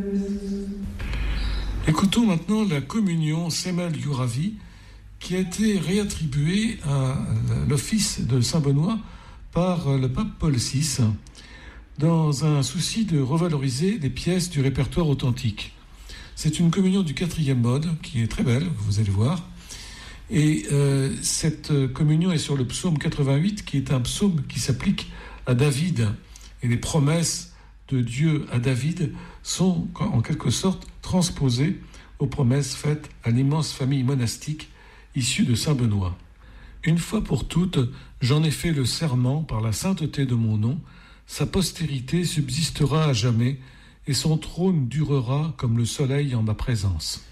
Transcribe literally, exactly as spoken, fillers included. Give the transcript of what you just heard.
Écoutons maintenant la communion Semel Youravi qui a été réattribuée à l'office de Saint-Benoît par le pape Paul six dans un souci de revaloriser des pièces du répertoire authentique. C'est une communion du quatrième mode qui est très belle, vous allez voir. Et euh, cette communion est sur le psaume quatre-vingt-huit qui est un psaume qui s'applique à David. Et les promesses de Dieu à David sont en quelque sorte transposées aux promesses faites à l'immense famille monastique issue de Saint-Benoît. Une fois pour toutes, j'en ai fait le serment par la sainteté de mon nom, sa postérité subsistera à jamais et son trône durera comme le soleil en ma présence.